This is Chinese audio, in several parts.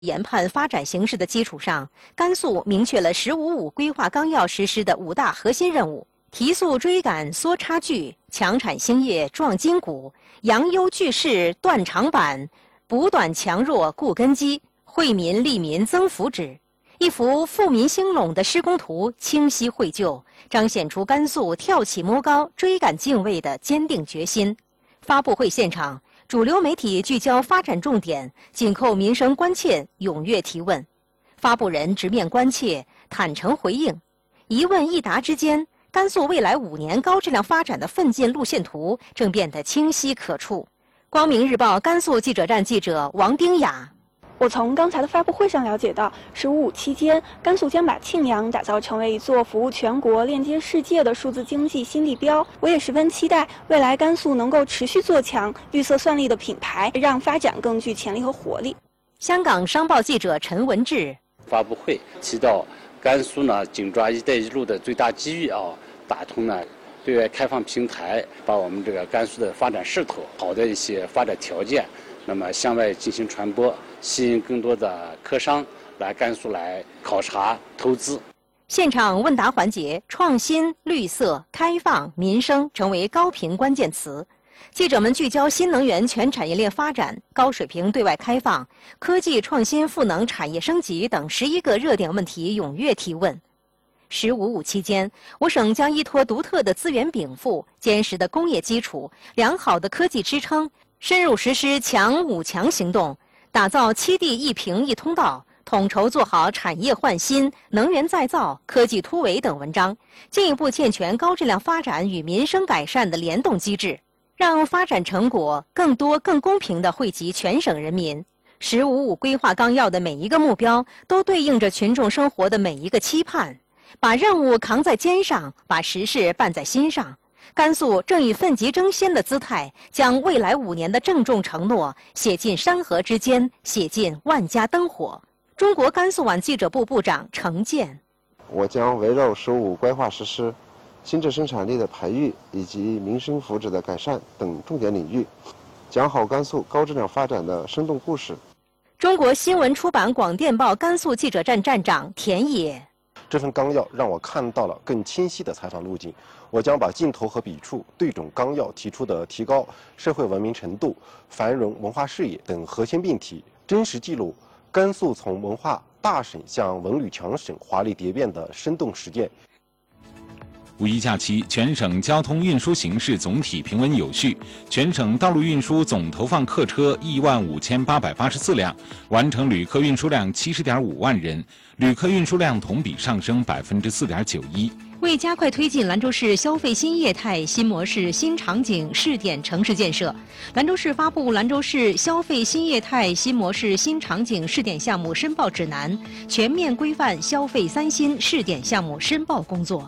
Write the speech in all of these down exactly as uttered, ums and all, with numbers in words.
研判发展形势的基础上，甘肃明确了“十五五”规划纲要实施的五大核心任务：提速追赶缩差距，强产兴业壮筋骨，扬优聚势断长板，补短强弱固根基，惠民利民增福祉。一幅富民兴隆的施工图清晰绘就，彰显出甘肃跳起摸高、追赶敬畏的坚定决心。发布会现场，主流媒体聚焦发展重点，紧扣民生关切，踊跃提问。发布人直面关切，坦诚回应。一问一答之间，甘肃未来五年高质量发展的奋进路线图正变得清晰可触。光明日报甘肃记者站记者王丁雅。 我从刚才的发布会上了解到，“十五五”期间，甘肃将把庆阳打造成为一座服务全国、链接世界的数字经济新地标。我也十分期待未来甘肃能够持续做强绿色算力的品牌，让发展更具潜力和活力。 香港商报记者陈文志发布会提到，甘肃呢紧抓“一带一路”的最大机遇啊，打通了对外开放平台，把我们这个甘肃的发展势头、好的一些发展条件，那么向外进行传播，吸引更多的客商来甘肃来考察投资。 现场问答环节，创新、绿色、开放、民生成为高频关键词。记者们聚焦新能源全产业链发展、高水平对外开放、科技创新赋能产业升级等十一个热点问题，踊跃提问。十五五期间，我省将依托独特的资源禀赋、坚实的工业基础、良好的科技支撑，深入实施强五强行动，打造七地一平一通道，统筹做好产业换新、能源再造、科技突围等文章，进一步健全高质量发展与民生改善的联动机制，让发展成果更多、更公平地惠及全省人民。十五五规划纲要的每一个目标，都对应着群众生活的每一个期盼。把任务扛在肩上，把实事办在心上。甘肃正以奋楫争先的姿态，将未来五年的郑重承诺写进山河之间，写进万家灯火。中国甘肃网记者部部长程健： 我将围绕“十五五”规划实施、新质生产力的培育以及民生福祉的改善等重点领域，讲好甘肃高质量发展的生动故事。 中国新闻出版广电报甘肃记者站站长田野： 这份纲要让我看到了更清晰的采访路径，我将把镜头和笔触对准纲要提出的提高社会文明程度、繁荣文化事业等核心命题，真实记录甘肃从文化大省向文旅强省华丽蝶变的生动实践。 五一假期，全省交通运输形势总体平稳有序，全省道路运输总投放客车一万五千八百八十四辆，完成旅客运输量七十点五万人，旅客运输量同比上升百分之四点九一。 为加快推进兰州市消费新业态、新模式、新场景试点城市建设，兰州市发布《兰州市消费新业态、新模式、新场景试点项目申报指南》，全面规范消费三新试点项目申报工作。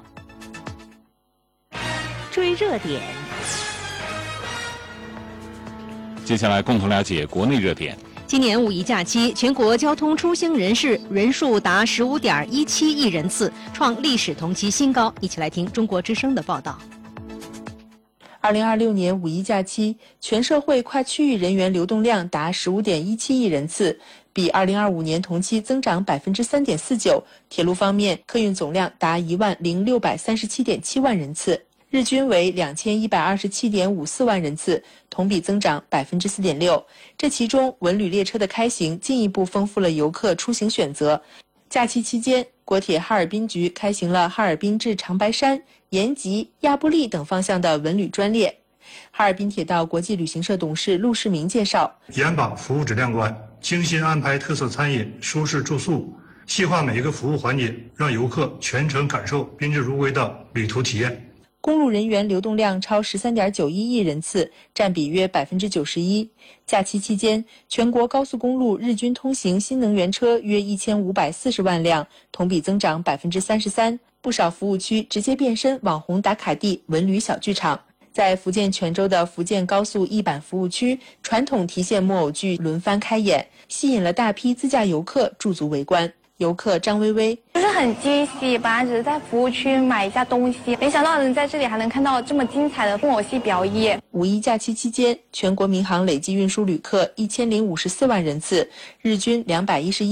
追热点， 接下来共同了解国内热点。 今年五一假期，全国交通出行人士人数达十五点一七亿人次，创历史同期新高。一起来听中国之声的报道。 二零二六年五一假期，全社会跨区域人员流动量达十五点一七亿人次，比二零二五年同期增长百分之三点四九。铁路方面，客运总量达一万零六百三十七点七万人次。日均为两千一百二十七点五四万人次，同比增长百分之四点六。这其中，文旅列车的开行进一步丰富了游客出行选择。假期期间，国铁哈尔滨局开行了哈尔滨至长白山、延吉、亚布力等方向的文旅专列。哈尔滨铁道国际旅行社董事陆世明介绍， 严把服务质量关，精心安排特色餐饮、舒适住宿，细化每一个服务环节，让游客全程感受宾至如归的旅途体验。 公路人员流动量超 十三点九一亿人次，占比约 百分之九十一。假期期间，全国高速公路日均通行新能源车约一千五百四十万辆，同比增长 百分之三十三。不少服务区直接变身网红打卡地、文旅小剧场。在福建泉州的福建高速一板服务区，传统提线木偶剧轮番开演，吸引了大批自驾游客驻足围观。 游客张薇薇就是很惊喜，本来只是在服务区买一下东西，没想到能在这里还能看到这么精彩的木偶戏表演。 五一假期期间，全国民航累计运输旅客一千零五十四万人次，日均两百一十一。